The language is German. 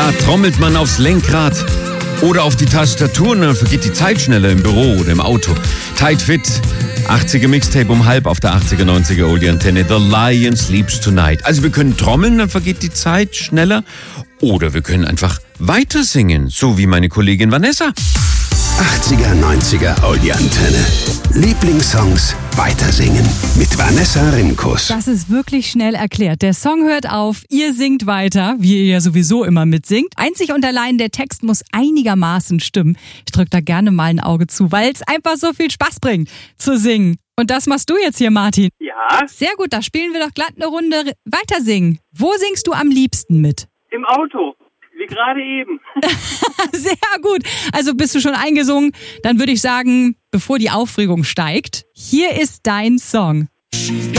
Da trommelt man aufs Lenkrad oder auf die Tastatur und dann vergeht die Zeit schneller im Büro oder im Auto. Tight Fit, 80er Mixtape um halb auf der 80er, 90er Oldie Antenne. The Lion Sleeps Tonight. Also wir können trommeln, dann vergeht die Zeit schneller. Oder wir können einfach weiter singen, so wie meine Kollegin Vanessa. 80er, 90er Oldie Antenne. Lieblingssongs weitersingen mit Vanessa Rimkus. Das ist wirklich schnell erklärt. Der Song hört auf, ihr singt weiter, wie ihr ja sowieso immer mitsingt. Einzig und allein der Text muss einigermaßen stimmen. Ich drücke da gerne mal ein Auge zu, weil es einfach so viel Spaß bringt zu singen. Und das machst du jetzt hier, Martin. Ja, Sehr gut, da spielen wir doch glatt eine Runde weitersingen. Wo singst du am liebsten mit? im Auto, wie gerade eben. Sehr gut. Also bist du schon eingesungen? Dann würde ich sagen, bevor die Aufregung steigt, hier ist dein Song.